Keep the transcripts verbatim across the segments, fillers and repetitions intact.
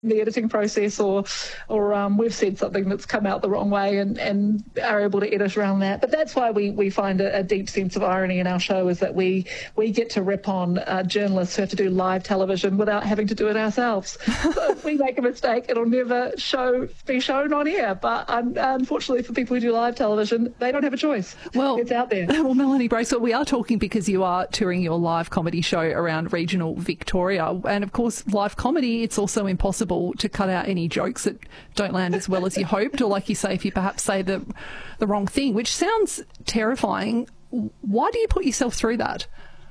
the editing process, or or um, we've said something that's come out the wrong way and, and are able to edit around that. But that's why we, we find a, a deep sense of irony in our show, is that we, we get to rip on uh, journalists who have to do live television without having to do it ourselves. So if we make a mistake, it'll never show be shown on air. But um, unfortunately for people who do live television, they don't have a choice. Well, it's out there. Well, Melanie Bracewell, we are talking because you are touring your live comedy show around regional Victoria. And of course, live comedy, it's also impossible to cut out any jokes that don't land as well as you hoped, or like you say, if you perhaps say the the wrong thing, which sounds terrifying. Why do you put yourself through that?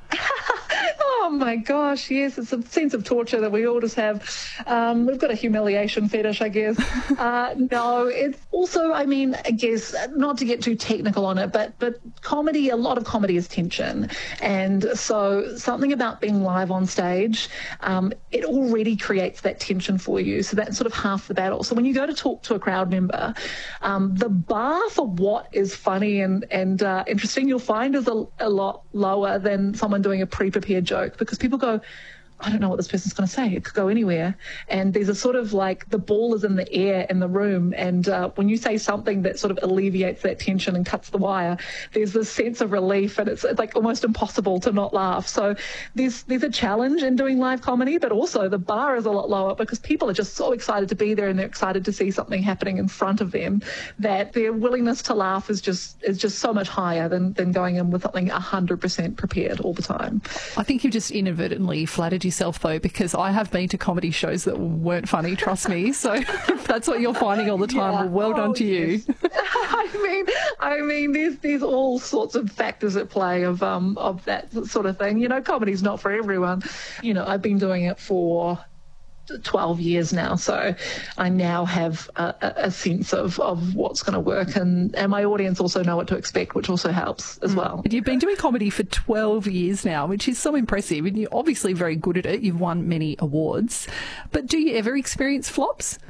Oh my gosh, yes, it's a sense of torture that we all just have. Um, we've got a humiliation fetish, I guess. Uh, no, it's also, I mean, I guess, not to get too technical on it, but but comedy, a lot of comedy is tension. And so something about being live on stage, um, it already creates that tension for you. So that's sort of half the battle. So when you go to talk to a crowd member, um, the bar for what is funny and, and uh, interesting, you'll find is a, a lot lower than someone doing a pre-prepared joke, because people go, I don't know what this person's going to say. It could go anywhere. And there's a sort of like the ball is in the air in the room. And uh, when you say something that sort of alleviates that tension and cuts the wire, there's this sense of relief, and it's, it's like almost impossible to not laugh. So there's there's a challenge in doing live comedy, but also the bar is a lot lower because people are just so excited to be there, and they're excited to see something happening in front of them, that their willingness to laugh is just is just so much higher than, than going in with something one hundred percent prepared all the time. I think you've just inadvertently flattered yourself, though, because I have been to comedy shows that weren't funny, trust me. So if that's what you're finding all the time, yeah. Well, well done oh, to yes. you. I mean, I mean, there's there's all sorts of factors at play of um of that sort of thing. You know, comedy's not for everyone. You know, I've been doing it for twelve years now, so I now have a, a sense of, of what's going to work, and, and my audience also know what to expect, which also helps as well. You've been doing comedy for twelve years now, which is so impressive, and you're obviously very good at it. You've won many awards, but do you ever experience flops?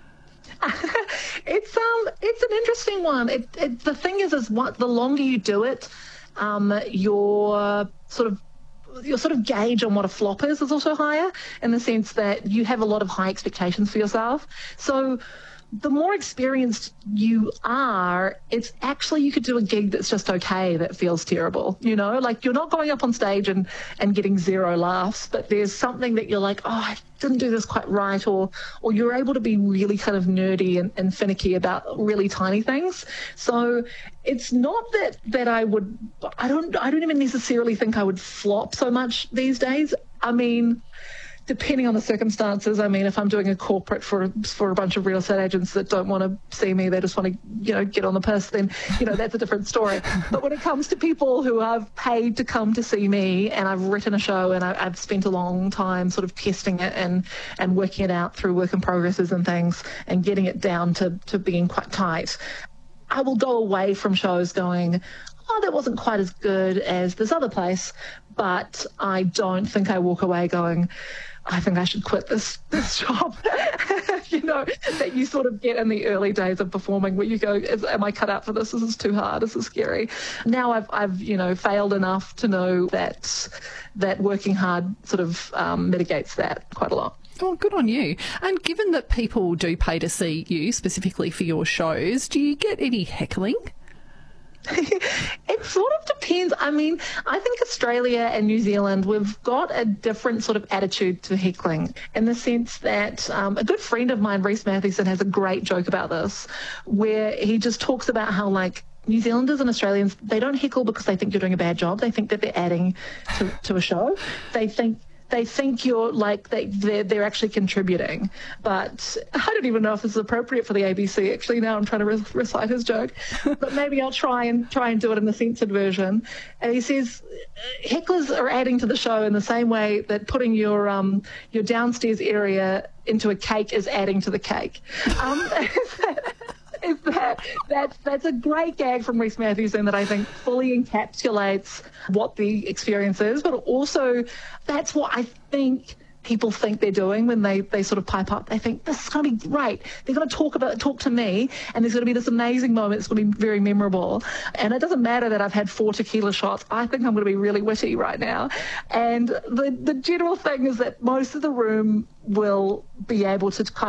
it's um it's an interesting one. It, it the thing is is what the longer you do it, um your sort of your sort of gauge on what a flop is is also higher, in the sense that you have a lot of high expectations for yourself. So the more experienced you are, it's actually, you could do a gig that's just okay that feels terrible, you know, like you're not going up on stage and, and getting zero laughs, but there's something that you're like, oh, I didn't do this quite right, or or you're able to be really kind of nerdy and, and finicky about really tiny things. So it's not that that I would, I don't, I don't even necessarily think I would flop so much these days. I mean, depending on the circumstances, I mean, if I'm doing a corporate for for a bunch of real estate agents that don't want to see me, they just want to, you know, get on the piss, then, you know, that's a different story. But when it comes to people who I've paid to come to see me, and I've written a show, and I, I've spent a long time sort of testing it and, and working it out through work in progresses and things, and getting it down to, to being quite tight, I will go away from shows going, oh, that wasn't quite as good as this other place. But I don't think I walk away going, I think I should quit this this job. You know, that you sort of get in the early days of performing, where you go, is, am I cut out for this? This is too hard. This is scary. Now I've, I've you know, failed enough to know that that working hard sort of um, mitigates that quite a lot. Oh, good on you. And given that people do pay to see you, specifically for your shows, do you get any heckling? It sort of depends. I mean, I think Australia and New Zealand, we've got a different sort of attitude to heckling, in the sense that um, a good friend of mine, Rhys Mathieson, has a great joke about this, where he just talks about how, like, New Zealanders and Australians, they don't heckle because they think you're doing a bad job. They think that they're adding to, to a show. They think They think you're like they they're, they're actually contributing. But I don't even know if this is appropriate for the A B C. Actually, now I'm trying to re- recite his joke, but maybe I'll try and try and do it in the censored version. And he says, hecklers are adding to the show in the same way that putting your um your downstairs area into a cake is adding to the cake. Um, Is that, that's, that's a great gag from Rhys Mathieson that I think fully encapsulates what the experience is, but also that's what I think people think they're doing when they, they sort of pipe up. They think, this is going to be great. They're going to talk about talk to me, and there's going to be this amazing moment. It's going to be very memorable. And it doesn't matter that I've had four tequila shots. I think I'm going to be really witty right now. And the, the general thing is that most of the room will be able to kind